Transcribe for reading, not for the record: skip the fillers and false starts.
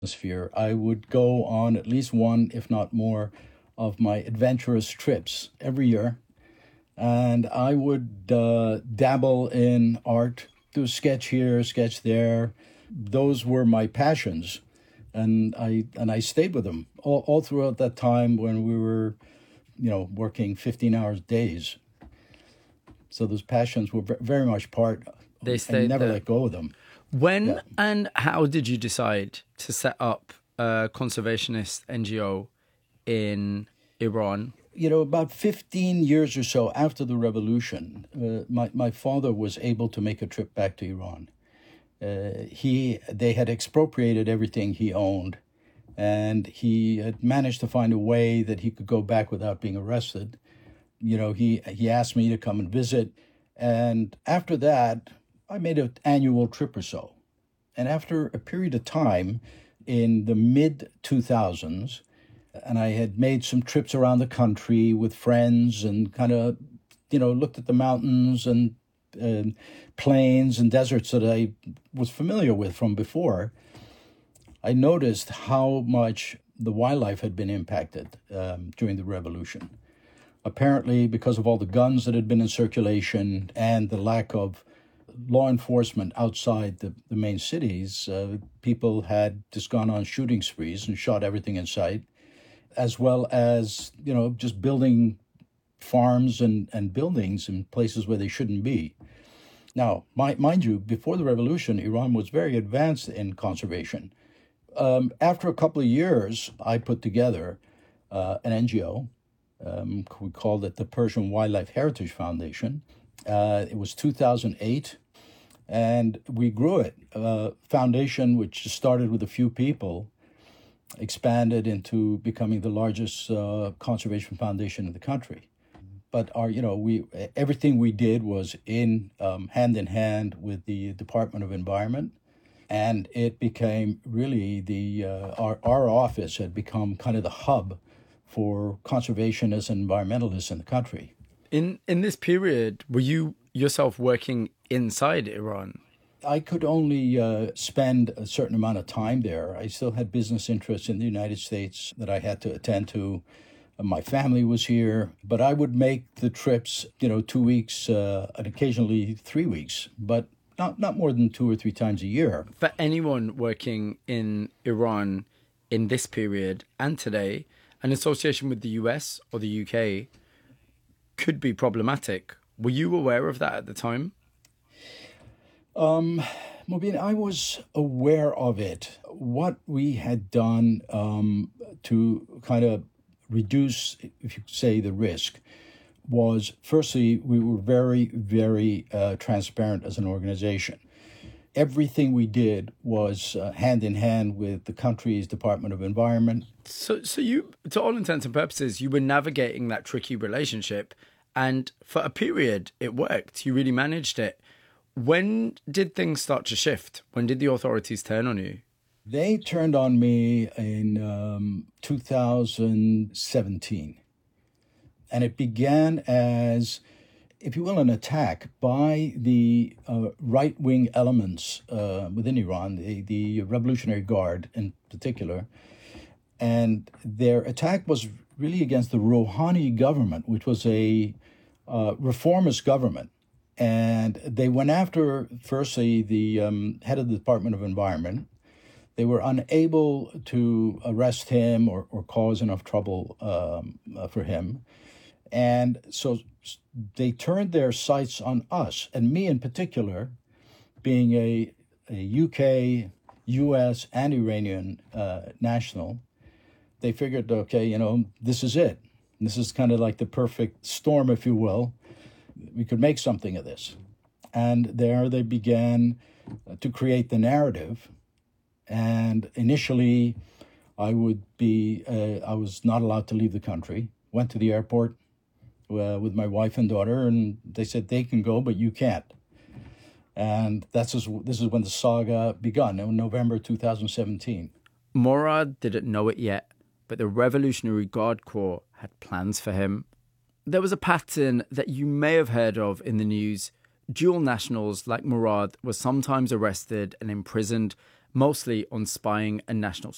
atmosphere, I would go on at least one, if not more, of my adventurous trips every year. And I would dabble in art, do sketch here, sketch there. Those were my passions. And I stayed with them all throughout that time when we were, working 15-hour days. So those passions were very much part. They stayed. I never there. let go of them. When and how did you decide to set up a conservationist NGO in Iran? About 15 years or so after the revolution, my father was able to make a trip back to Iran. They had expropriated everything he owned, and he had managed to find a way that he could go back without being arrested. He asked me to come and visit, and after that, I made an annual trip or so. And after a period of time in the mid-2000s, and I had made some trips around the country with friends and kind of, looked at the mountains and plains and deserts that I was familiar with from before, I noticed how much the wildlife had been impacted during the revolution. Apparently, because of all the guns that had been in circulation and the lack of law enforcement outside the main cities, people had just gone on shooting sprees and shot everything in sight, as well as, just building farms and buildings in places where they shouldn't be. Now, mind you, before the revolution, Iran was very advanced in conservation. After a couple of years, I put together an NGO. We called it the Persian Wildlife Heritage Foundation. It was 2008, and we grew it. Foundation, which started with a few people, expanded into becoming the largest conservation foundation in the country. But everything we did was hand in hand with the Department of Environment, and it became really our office had become kind of the hub for conservationists and environmentalists in the country. In this period, were you yourself working inside Iran? I could only spend a certain amount of time there. I still had business interests in the United States that I had to attend to. My family was here, but I would make the trips, 2 weeks and occasionally 3 weeks, but not more than 2 or 3 times a year. For anyone working in Iran in this period and today, an association with the US or the UK could be problematic. Were you aware of that at the time? Mobeen, I was aware of it. What we had done to kind of reduce, if you say, the risk was, firstly, we were very, very transparent as an organization. Everything we did was hand in hand with the country's Department of Environment. So you, to all intents and purposes, you were navigating that tricky relationship, and for a period, it worked. You really managed it. When did things start to shift? When did the authorities turn on you? They turned on me in 2017. And it began as, if you will, an attack by the right-wing elements within Iran, the Revolutionary Guard in particular. And their attack was really against the Rouhani government, which was a reformist government. And they went after, firstly, the head of the Department of Environment. They were unable to arrest him or cause enough trouble for him. And so they turned their sights on us, and me in particular, being a UK, US, and Iranian national. They figured, okay, this is it. This is kind of like the perfect storm, if you will. We could make something of this. And there they began to create the narrative. And initially, I was not allowed to leave the country. Went to the airport with my wife and daughter, and they said they can go, but you can't. And this is when the saga begun, in November 2017. Morad didn't know it yet, but the Revolutionary Guard Corps had plans for him. There was a pattern that you may have heard of in the news. Dual nationals like Morad were sometimes arrested and imprisoned, mostly on spying and national